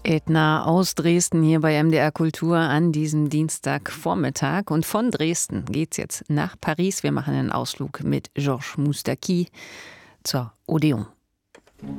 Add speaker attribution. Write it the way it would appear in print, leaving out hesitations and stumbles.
Speaker 1: Edna aus Dresden hier bei MDR Kultur an diesem Dienstagvormittag. Und von Dresden geht's jetzt nach Paris. Wir machen einen Ausflug mit Georges Moustaki zur Odéon.